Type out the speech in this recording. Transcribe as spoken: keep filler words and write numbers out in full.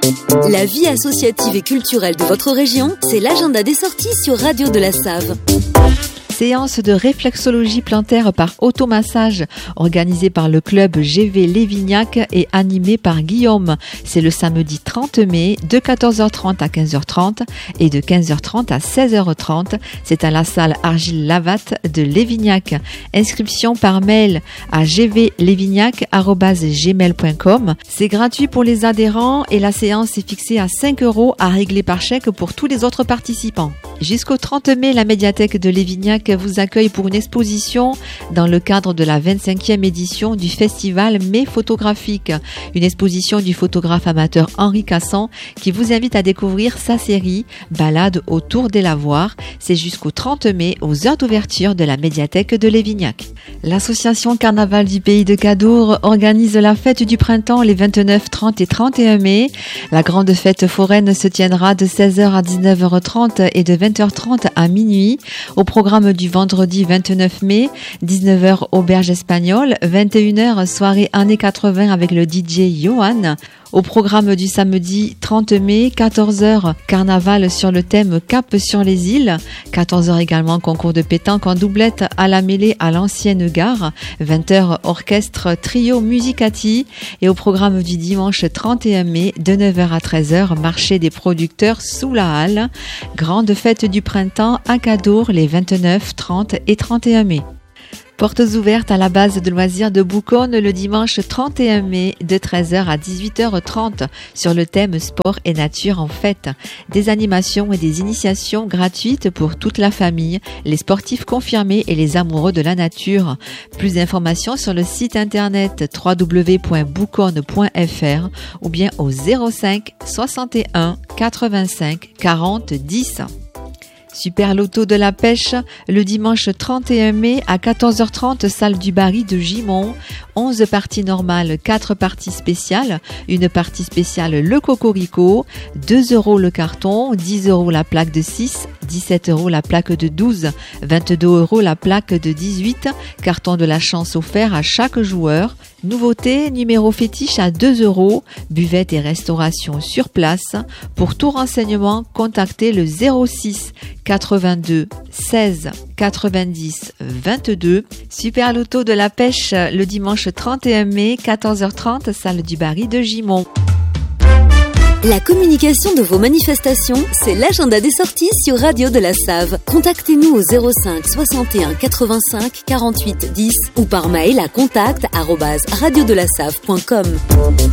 La vie associative et culturelle de votre région, c'est l'agenda des sorties sur Radio de la Save. Séance de réflexologie plantaire par automassage organisée par le club G V Lévignac et animée par Guillaume. C'est le samedi trente mai de quatorze heures trente à quinze heures trente et de quinze heures trente à seize heures trente. C'est à la salle Argile Lavatte de Lévignac. Inscription par mail à g v lévignac arobase gmail point com. C'est gratuit pour les adhérents et la séance est fixée à cinq euros à régler par chèque pour tous les autres participants. Jusqu'au trente mai, la médiathèque de Lévignac vous accueille pour une exposition dans le cadre de la vingt-cinquième édition du festival Mai photographique. Une exposition du photographe amateur Henri Cassan qui vous invite à découvrir sa série Balade autour des lavoirs. C'est jusqu'au trente mai aux heures d'ouverture de la médiathèque de Lévignac. L'association Carnaval du Pays de Cadour organise la fête du printemps les vingt-neuf, trente et trente et un mai. La grande fête foraine se tiendra de seize heures à dix-neuf heures trente et de vingt heures trente à minuit. Au programme du vendredi vingt-neuf mai, dix-neuf heures auberge espagnole, vingt et une heures soirée années quatre-vingts avec le D J Johan. Au programme du samedi trente mai, quatorze heures, carnaval sur le thème Cap sur les îles. quatorze heures également, concours de pétanque en doublette à la mêlée à l'ancienne gare. vingt heures, orchestre trio musicati. Et au programme du dimanche trente et un mai, de neuf heures à treize heures, marché des producteurs sous la halle. Grande fête du printemps à Cadour les vingt-neuf, trente et trente et un mai. Portes ouvertes à la base de loisirs de Bouconne le dimanche trente et un mai de treize heures à dix-huit heures trente sur le thème sport et nature en fête. Des animations et des initiations gratuites pour toute la famille, les sportifs confirmés et les amoureux de la nature. Plus d'informations sur le site internet w w w point bouconne point f r ou bien au zéro cinq soixante et un quatre-vingt-cinq quarante dix. Super Loto de la pêche, le dimanche trente et un mai à quatorze heures trente, salle du Barry de Gimont. onze parties normales, quatre parties spéciales. Une partie spéciale le Cocorico, deux euros le carton, dix euros la plaque de six, dix-sept euros la plaque de douze, vingt-deux euros la plaque de dix-huit. Carton de la chance offert à chaque joueur. Nouveauté, numéro fétiche à deux euros, buvette et restauration sur place. Pour tout renseignement, contactez le zéro six quatre-vingt-deux seize quatre-vingt-dix vingt-deux. Super Loto de la pêche le dimanche trente et un mai, quatorze heures trente, salle du Barry de Gimont. La communication de vos manifestations, c'est l'agenda des sorties sur Radio de la Save. Contactez-nous au zéro cinq soixante et un quatre-vingt-cinq quarante-huit dix ou par mail à contact arobase radio de la save point com.